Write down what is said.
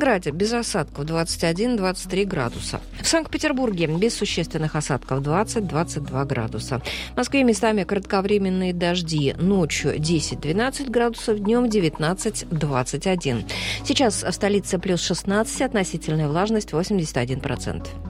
Ленинграде без осадков 21-23 градуса. В Санкт-Петербурге без существенных осадков 20-22 градуса. В Москве местами кратковременные дожди. Ночью 10-12 градусов, днем 19-21. Сейчас в столице плюс 16, относительная влажность 81%.